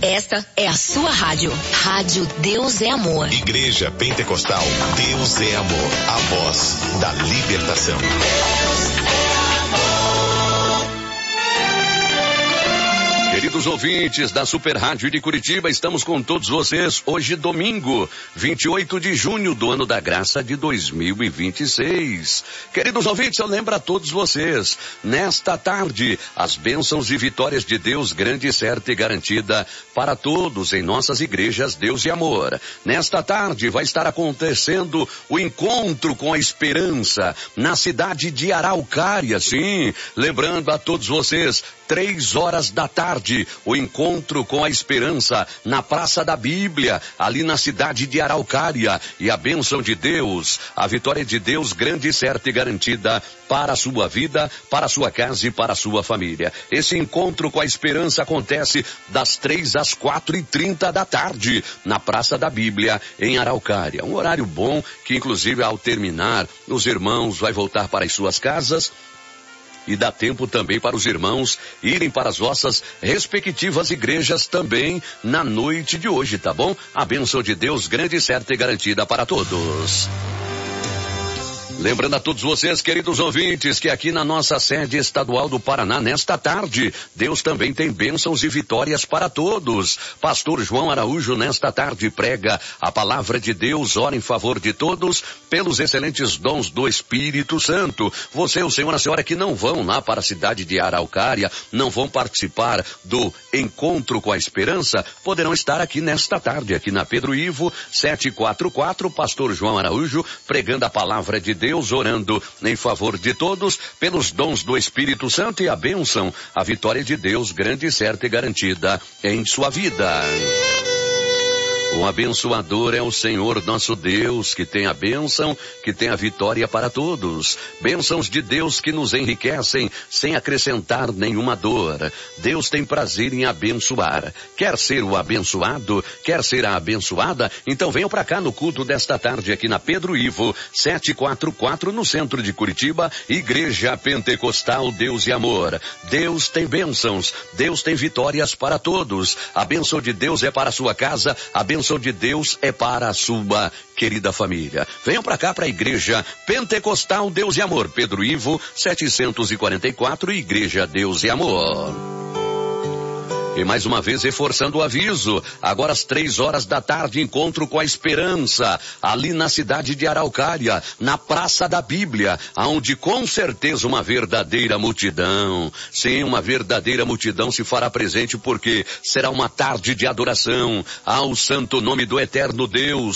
Esta é a sua rádio. Rádio Deus é Amor. Igreja Pentecostal Deus é Amor. A voz da libertação. Queridos ouvintes da Super Rádio de Curitiba, estamos com todos vocês hoje domingo, 28 de junho do ano da graça de 2026. Queridos ouvintes, eu lembro a todos vocês, nesta tarde, as bênçãos e vitórias de Deus grande, certa e garantida para todos em nossas igrejas Deus e Amor. Nesta tarde vai estar acontecendo o encontro com a esperança na cidade de Araucária, sim, lembrando a todos vocês, 3 horas da tarde, o encontro com a esperança na Praça da Bíblia, ali na cidade de Araucária, e a bênção de Deus, a vitória de Deus grande, certa e garantida para a sua vida, para a sua casa e para a sua família. Esse encontro com a esperança acontece das 3 às 4h30 da tarde, na Praça da Bíblia, em Araucária. Um horário bom que, inclusive, ao terminar, os irmãos vão voltar para as suas casas, e dá tempo também para os irmãos irem para as vossas respectivas igrejas também na noite de hoje, tá bom? A bênção de Deus grande, certa e garantida para todos. Lembrando a todos vocês, queridos ouvintes, que aqui na nossa sede estadual do Paraná, nesta tarde, Deus também tem bênçãos e vitórias para todos. Pastor João Araújo, nesta tarde, prega a palavra de Deus, ora em favor de todos, pelos excelentes dons do Espírito Santo. Você, o senhor e a senhora que não vão lá para a cidade de Araucária, não vão participar do encontro com a esperança, poderão estar aqui nesta tarde, aqui na Pedro Ivo, 744, Pastor João Araújo, pregando a palavra de Deus, orando em favor de todos, pelos dons do Espírito Santo e a bênção, a vitória de Deus grande, certa e garantida em sua vida. O abençoador é o Senhor nosso Deus, que tem a bênção, que tem a vitória para todos. Bênçãos de Deus que nos enriquecem sem acrescentar nenhuma dor. Deus tem prazer em abençoar. Quer ser o abençoado? Quer ser a abençoada? Então venham para cá no culto desta tarde aqui na Pedro Ivo, 744, no centro de Curitiba, Igreja Pentecostal Deus e Amor. Deus tem bênçãos, Deus tem vitórias para todos. A bênção de Deus é para a sua casa, a bênção de Deus é para a sua querida família. Venham para cá para a Igreja Pentecostal Deus e Amor, Pedro Ivo, 744, Igreja Deus e Amor. E mais uma vez reforçando o aviso, agora às 3 horas da tarde, encontro com a esperança, ali na cidade de Araucária, na Praça da Bíblia, onde com certeza uma verdadeira multidão, sim, uma verdadeira multidão se fará presente, porque será uma tarde de adoração ao santo nome do eterno Deus,